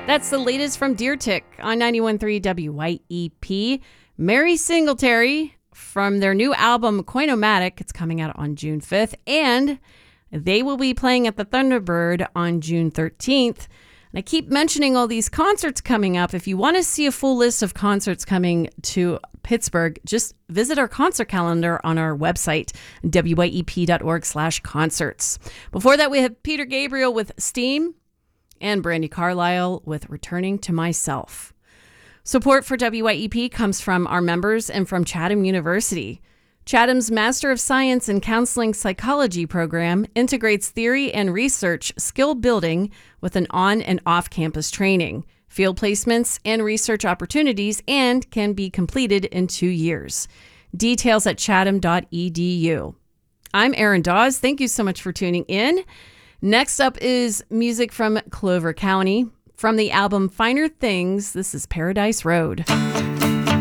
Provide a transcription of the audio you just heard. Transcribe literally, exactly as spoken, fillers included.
That's the latest from Deer Tick on ninety-one point three W Y E P. Mary Singletary from their new album Coinomatic. It's coming out on June fifth, and they will be playing at the Thunderbird on June thirteenth. And I keep mentioning all these concerts coming up. If you want to see a full list of concerts coming to Pittsburgh, just visit our concert calendar on our website, W Y E P dot org slash concerts. Before that, we have Peter Gabriel with Steam and Brandi Carlile with Returning to Myself. Support for W Y E P comes from our members and from Chatham University. Chatham's Master of Science in Counseling Psychology program integrates theory and research skill building with an on- and off-campus training, field placements, and research opportunities, and can be completed in two years. Details at chatham dot e d u. I'm Erin Dawes. Thank you so much for tuning in. Next up is music from Clover County. From the album Finer Things, this is Paradise Road.